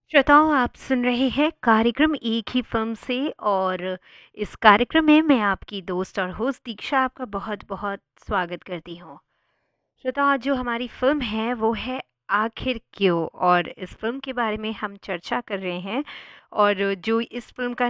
श्रोताओं, आप सुन रहे हैं कार्यक्रम एक ही फिल्म से। और इस कार्यक्रम में मैं आपकी दोस्त और होस्ट दीक्षा आपका बहुत बहुत स्वागत करती हूँ। श्रोताओं, आज जो हमारी फिल्म है वो है आखिर क्यों, और इस फिल्म के बारे में हम चर्चा कर रहे हैं। और जो इस फिल्म का